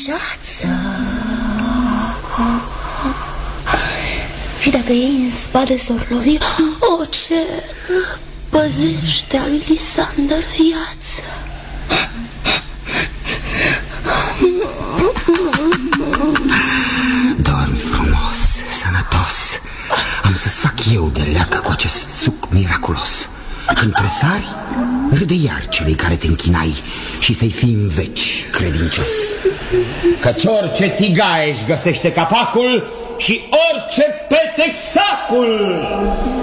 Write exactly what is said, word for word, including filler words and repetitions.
ceață. Și dacă ei în spate s-or lovi, o cer, păzește a lui Lisander viață. Dormi frumos, sănătos. Am să-ți fac eu de leacă cu acest suc miraculos. Când tresari, râde iar celui care te închinai și să-i fii în veci credincios. Căci orice tigaie își găsește capacul și orice petec sacul.